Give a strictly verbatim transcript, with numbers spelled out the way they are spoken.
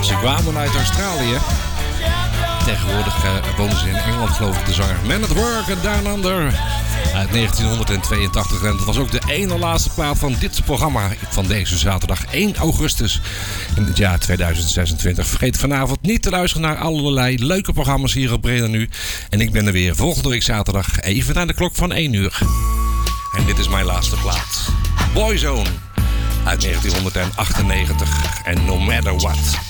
Ze kwamen uit Australië. Tegenwoordig uh, wonen ze in Engeland, geloof ik, de zanger Man at Work en Down Under uit negentienhonderdtweeëntachtig. En dat was ook de ene laatste plaat van dit programma van deze zaterdag één augustus in het jaar tweeduizend zesentwintig. Vergeet vanavond niet te luisteren naar allerlei leuke programma's hier op Breda Nu. En ik ben er weer volgende week zaterdag even naar de klok van één uur. En dit is mijn laatste plaat. Boyzone uit negentienhonderdachtennegentig en No Matter What.